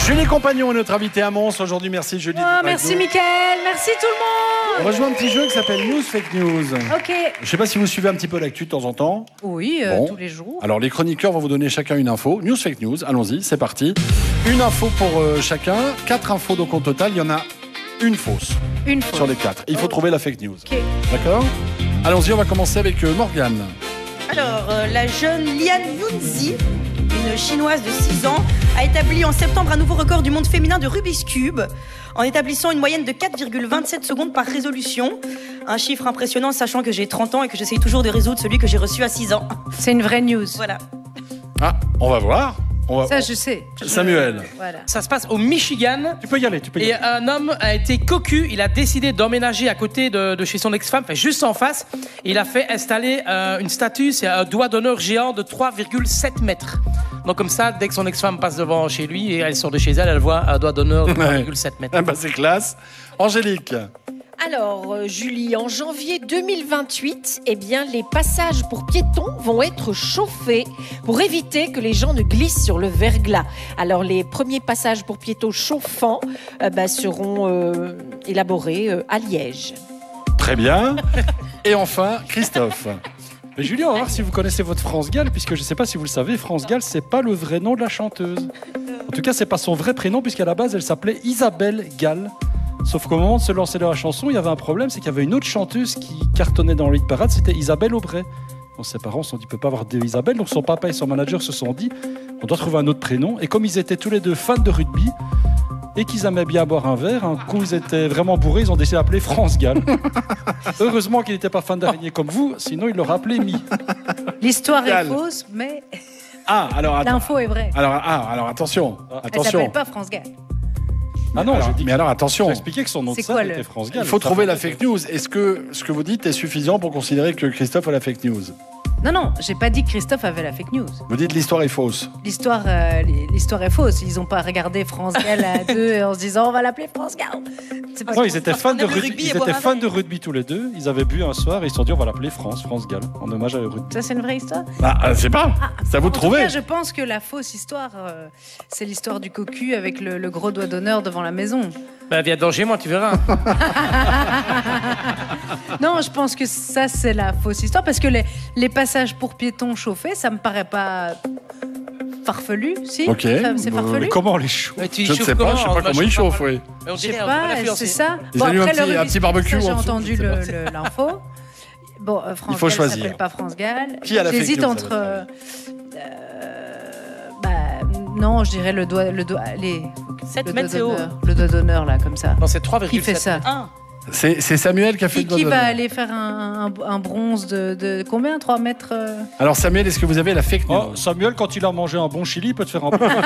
Julie Compagnon est notre invitée à Mons aujourd'hui. Merci Julie. Merci Mickaël, merci tout le monde. On va jouer un petit jeu qui s'appelle News Fake News. Ok. Je ne sais pas si vous suivez un petit peu l'actu de temps en temps. Oui, Bon. tous les jours. Alors les chroniqueurs vont vous donner chacun une info. News Fake News, allons-y, c'est parti. Une info pour chacun, 4 infos donc au total. Il y en a une fausse Une fois. sur les 4. Il faut trouver la fake news. Ok. D'accord? Allons-y, on va commencer avec Morgane. Alors, la jeune Lian Yunzi, une chinoise de 6 ans, a établi en septembre un nouveau record du monde féminin de Rubik's Cube, en établissant une moyenne de 4,27 secondes par résolution. Un chiffre impressionnant, sachant que j'ai 30 ans et que j'essaye toujours de résoudre celui que j'ai reçu à 6 ans. C'est une vraie news. Voilà. Ah, on va voir. Ça, je sais. Samuel. Voilà. Ça se passe au Michigan. Tu peux y aller, Et un homme a été cocu. Il a décidé d'emménager à côté de chez son ex-femme, enfin juste en face. Il a fait installer une statue, c'est un doigt d'honneur géant de 3,7 mètres. Donc comme ça, dès que son ex-femme passe devant chez lui et elle sort de chez elle, elle voit un doigt d'honneur de 3,7 mètres. Ah bah c'est classe. Angélique. Alors, Julie, en janvier 2028, eh bien, les passages pour piétons vont être chauffés pour éviter que les gens ne glissent sur le verglas. Alors, les premiers passages pour piétons chauffants seront élaborés à Liège. Très bien. Et enfin, Christophe. Mais Julie, on va voir si vous connaissez votre France Gall, puisque je ne sais pas si vous le savez, France Gall, c'est pas le vrai nom de la chanteuse. En tout cas, c'est pas son vrai prénom, puisqu'à la base, elle s'appelait Isabelle Gall. Sauf qu'au moment de se lancer dans la chanson, il y avait un problème, c'est qu'il y avait une autre chanteuse qui cartonnait dans le hit parade, c'était Isabelle Aubray. Donc ses parents se sont dit, il ne peut pas avoir deux Isabelle, donc son papa et son manager se sont dit, on doit trouver un autre prénom. Et comme ils étaient tous les deux fans de rugby, et qu'ils aimaient bien boire un verre, un coup ils étaient vraiment bourrés, ils ont décidé d'appeler France Gall. Heureusement qu'il n'était pas fan d'araignée comme vous, sinon il l'aurait appelé Mi. L'histoire est Gall. fausse, mais Ah, alors attends. l'info est vraie. Alors attention. Elle Attention. s'appelle pas France Gall. Ah non, mais alors attention. J'ai expliqué que son nom de C'est scène quoi, était le- France Gall. Il faut trouver la fake news. Est-ce que ce que vous dites est suffisant pour considérer que Christophe a la fake news? Non, j'ai pas dit que Christophe avait la fake news. Vous dites l'histoire est fausse. L'histoire est fausse. Ils ont pas regardé France Gall à deux en se disant on va l'appeler France Gall. C'est pas Non, ils étaient fans de aime le rugby. rugby et Ils étaient boire un fans verre. de rugby tous les deux. Ils avaient bu un soir et ils se sont dit on va l'appeler France Gall en hommage à le rugby. Ça, c'est une vraie histoire. Bah, je sais pas. C'est à vous de En tout trouver. cas, je pense que la fausse histoire, c'est l'histoire du cocu avec le gros doigt d'honneur devant la maison. Ben, viens dans chez moi, tu verras. Non, je pense que ça, c'est la fausse histoire parce que les passages pour piétons chauffés, ça me paraît pas farfelu, si. Ok. C'est farfelu. Mais comment les chauffe? Mais tu Je ne chauffes sais pas, comment, je sais pas en comment il hommage chauffe, au oui. papa? Mais on Je sais dirait, on pas, dirait la fiancée. c'est ça. Ils ont eu un petit barbecue ça, j'ai en dessous, entendu je sais l'info. Bon, France Il faut Gall choisir. s'appelle pas France Gall. Qui a la fake J'hésite news, entre. à Non, je dirais le doigt, les. 7 le mètres, c'est haut. le doigt d'honneur là, comme ça. Non, c'est 3,7. Qui fait ça? C'est Samuel qui a fait le doigt Qui va d'honneur. aller faire un bronze de combien? 3 mètres Alors Samuel, est-ce que vous avez la fake news? Oh, Samuel, quand il a mangé un bon chili, il peut te faire un peu.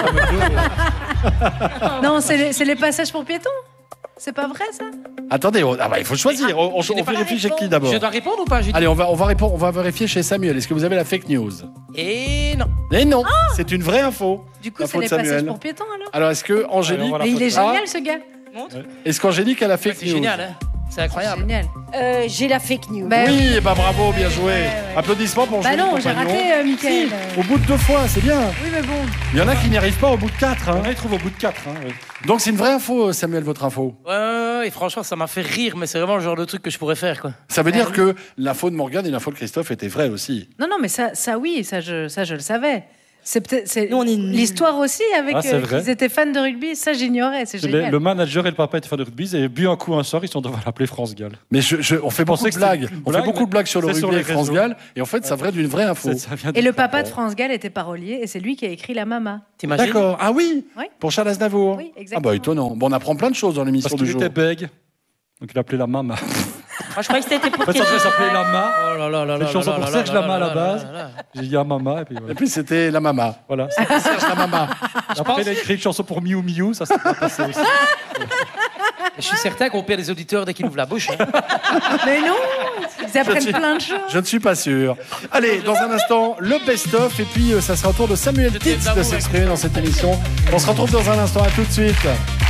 Non, c'est les passages pour piétons. C'est pas vrai ça? Attendez, il faut choisir. On je n'ai pas la vérifie chez qui réponse. d'abord. Je dois répondre ou pas, Julie? Allez, on va répondre, on va vérifier chez Samuel. Est-ce que vous avez la fake news? Et non. Et non, c'est une vraie info. Du coup, L'info c'est de les passages Samuel. pour piétons alors? Alors est-ce que Angélique, Allez, on va Mais il est Ah. génial ce gars. est-ce qu'Angélique a la fake C'est news? génial, hein? C'est incroyable. Génial. J'ai la fake news. Bah, Oui, bah bravo, bien joué. ouais. Applaudissements pour Bah Julie non, j'ai Compagnon. raté, Mickaël. Au bout de 2 fois, c'est bien. Oui, mais bon. Il y en a qui n'y arrivent pas au bout de 4. Il y en a, ils trouvent au bout de 4. Hein, Donc c'est une vraie info, Samuel, votre info. Ouais, et franchement, ça m'a fait rire, mais c'est vraiment le genre de truc que je pourrais faire, quoi. Ça veut dire que l'info de Morgane et l'info de Christophe étaient vraies aussi. Non, mais ça oui, ça je le savais. C'est peut-être Nous, on est nuls. l'histoire aussi avec Ah, c'est vrai. qu'ils étaient fans de rugby. Ça, j'ignorais. C'est génial. Le manager et le papa étaient fans de rugby. Ils avaient bu un coup un soir. Ils sont devant l'appeler France Gall. Mais on fait beaucoup pensais de que blagues. c'était une On fait blague, beaucoup de blagues sur le c'est rugby sur les avec France réseaux. Gall. Et en fait, ça vient d'une vraie info. Ça vient Et de- le papa de France Gall était parolier et c'est lui qui a écrit La Mama. T'imagines? D'accord. Ah oui, Oui. pour Charles Aznavour. Oui, Ah exactement. bah étonnant. Bon, on apprend plein de choses dans l'émission Parce du qu'il jour. était bègue. Donc il appelait la mama. Moi, je croyais que c'était pour En fait, ça devait s'appeler Lama. Oh là là là C'est une là chanson là pour là Serge là Lama à la là base. là là. J'ai dit à mama et puis Et voilà. puis c'était la mama. Voilà. Serge la mama. Après, il a écrit une chanson pour Miu Miu. Ça s'est pas passé aussi. Je suis certain qu'on perd les auditeurs dès qu'ils ouvrent la bouche. hein. Mais non, ils apprennent plein de choses. Je ne suis pas sûr. Allez, dans un instant, le best-of. Et puis, ça sera au tour de Samuel Titz de s'exprimer dans cette émission. On se retrouve dans un instant. À tout de suite.